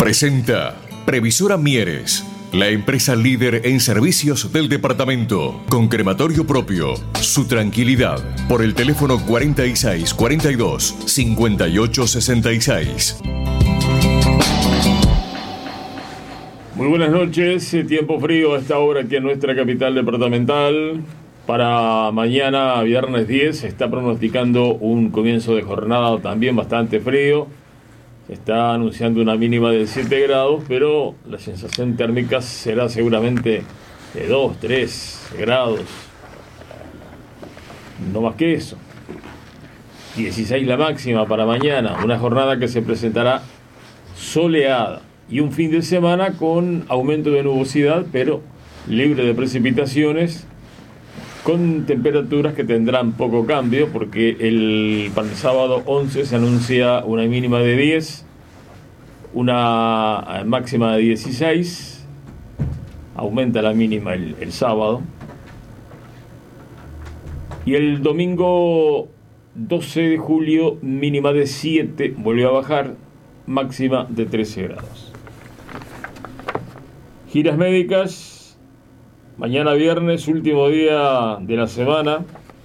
presenta Previsora Mieres, la empresa líder en servicios del departamento, con crematorio propio. Su tranquilidad, por el teléfono 46 42 58 66. Muy buenas noches, tiempo frío a esta hora aquí en nuestra capital departamental. Para mañana, viernes 10, se está pronosticando un comienzo de jornada también bastante frío. Se está anunciando una mínima de 7 grados, pero la sensación térmica será seguramente de 2, 3 grados. No más que eso. 16 la máxima para mañana, una jornada que se presentará soleada. Y un fin de semana con aumento de nubosidad, pero libre de precipitaciones, con temperaturas que tendrán poco cambio, porque para el sábado 11 se anuncia una mínima de 10, una máxima de 16, aumenta la mínima el sábado, y el domingo 12 de julio mínima de 7, volvió a bajar, máxima de 13 grados. Giras médicas, mañana viernes, último día de la semana.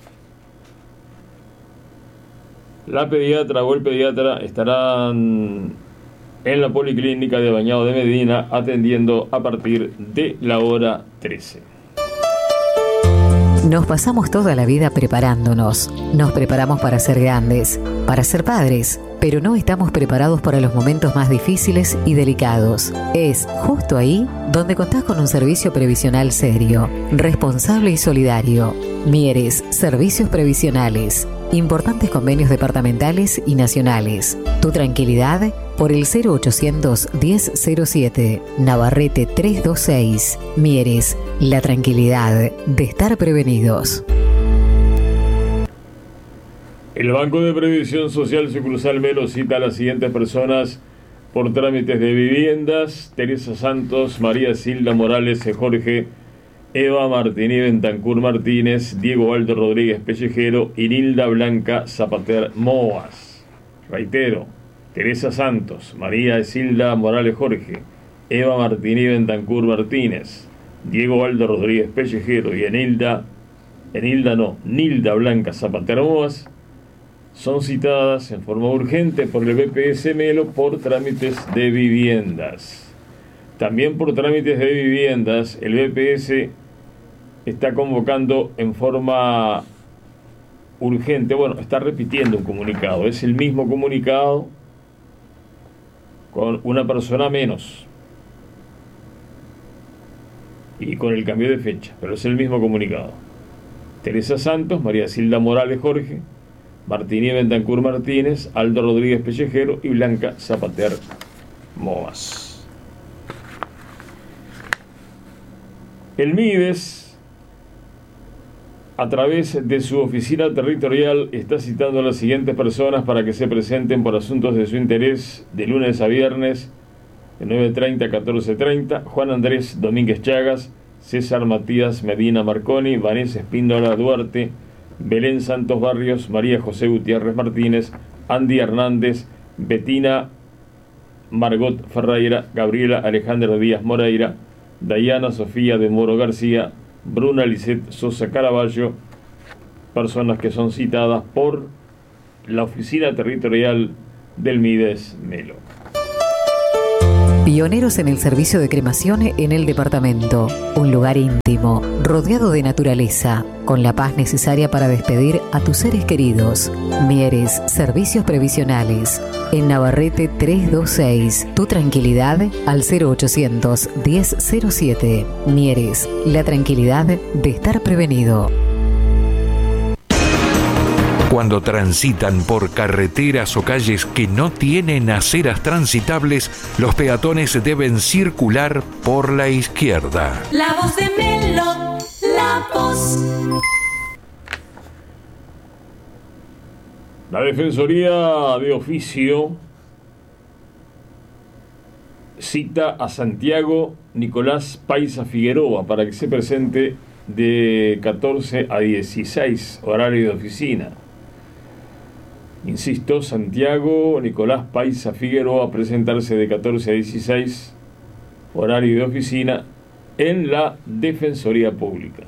La pediatra o el pediatra estarán en la Policlínica de Bañado de Medina atendiendo a partir de la hora 13. Nos pasamos toda la vida preparándonos. Nos preparamos para ser grandes, para ser padres, pero no estamos preparados para los momentos más difíciles y delicados. Es justo ahí donde contás con un servicio previsional serio, responsable y solidario. Mieres, Servicios Previsionales. Importantes convenios departamentales y nacionales. Tu tranquilidad por el 0800 1007. Navarrete 326. Mieres, la tranquilidad de estar prevenidos. El Banco de Previsión Social Sucursal Melo cita a las siguientes personas por trámites de viviendas: Teresa Santos, María Silda Morales Jorge, Eva Martini Bentancur Martínez, Diego Aldo Rodríguez Pellejero y Nilda Blanca Zapater Moas. Reitero, Teresa Santos, María Silda Morales Jorge, Eva Martini Bentancur Martínez, Diego Aldo Rodríguez Pellejero y Nilda Blanca Zapater Moas son citadas en forma urgente por el BPS Melo por trámites de viviendas. También por trámites de viviendas, el BPS está convocando en forma urgente, está repitiendo un comunicado, es el mismo comunicado con una persona menos y con el cambio de fecha, pero es el mismo comunicado. Teresa Santos, María Silda Morales Jorge, Martini Bentancur Martínez, Aldo Rodríguez Pellejero y Blanca Zapater Moas. El MIDES, a través de su oficina territorial, está citando a las siguientes personas para que se presenten por asuntos de su interés de lunes a viernes de 9:30 a 14:30. Juan Andrés Domínguez Chagas, César Matías Medina Marconi, Vanessa Espíndola Duarte, Belén Santos Barrios, María José Gutiérrez Martínez, Andy Hernández, Betina Margot Ferreira, Gabriela Alejandra Díaz Moreira, Dayana Sofía de Moro García, Bruna Lisette Sosa Caraballo, personas que son citadas por la oficina territorial del MIDES Melo. Pioneros en el servicio de cremación en el departamento. Un lugar íntimo, rodeado de naturaleza, con la paz necesaria para despedir a tus seres queridos. Mieres, Servicios Previsionales. En Navarrete 326. Tu tranquilidad al 0800 1007. Mieres, la tranquilidad de estar prevenido. Cuando transitan por carreteras o calles que no tienen aceras transitables, los peatones deben circular por la izquierda. La voz de Melo, la voz. La Defensoría de Oficio cita a Santiago Nicolás Paisa Figueroa para que se presente de 14 a 16, horario de oficina. Insisto, Santiago Nicolás Paiza Figueroa, a presentarse de 14 a 16, horario de oficina, en la Defensoría Pública.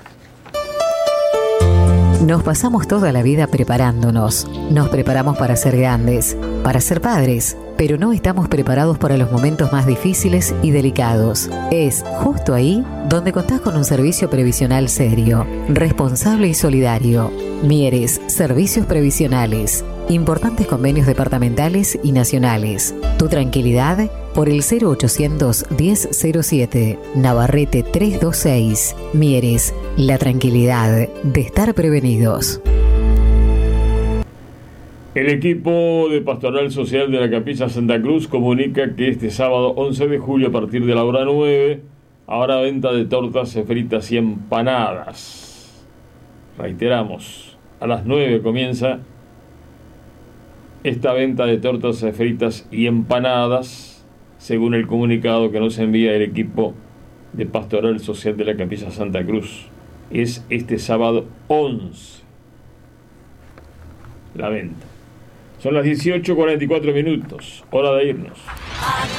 Nos pasamos toda la vida preparándonos. Nos preparamos para ser grandes, para ser padres, pero no estamos preparados para los momentos más difíciles y delicados. Es justo ahí donde contás con un servicio previsional serio, responsable y solidario. Mieres, Servicios Previsionales. Importantes convenios departamentales y nacionales. Tu tranquilidad por el 0800 1007, Navarrete 326. Mieres, la tranquilidad de estar prevenidos. El equipo de Pastoral Social de la Capilla Santa Cruz comunica que este sábado 11 de julio a partir de la hora 9 habrá venta de tortas fritas y empanadas. Reiteramos, a las 9 comienza esta venta de tortas fritas y empanadas, según el comunicado que nos envía el equipo de Pastoral Social de la Capilla Santa Cruz. Es este sábado 11 la venta. Son las 18:44 minutos, hora de irnos.